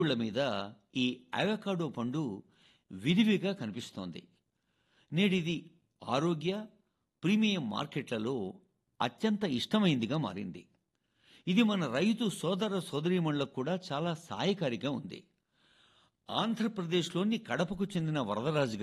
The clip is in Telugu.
ఊళ్ళ మీద ఈ అవకాడో పండు విరివిగా కనిపిస్తోంది. నేడిది ఆరోగ్య, ప్రీమియం మార్కెట్లలో అత్యంత ఇష్టమైందిగా మారింది. ఇది మన రైతు సోదర సోదరీమణులకు కూడా చాలా సహాయకారిగా ఉంది. ఆంధ్రప్రదేశ్లోని కడపకు చెందిన వరదరాజు